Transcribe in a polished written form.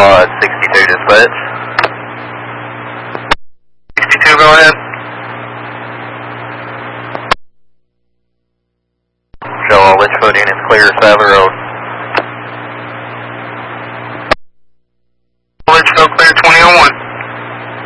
quad 62 dispatch. 62, go ahead. Show all Litchfoot units clear Savile Road.